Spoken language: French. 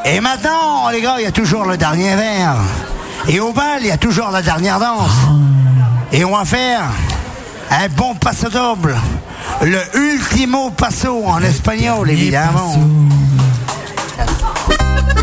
Et maintenant, les gars, il y a toujours le dernier verre. Et au bal, il y a toujours la dernière danse. Et on va faire un bon passo doble. Le ultimo passo en espagnol, évidemment.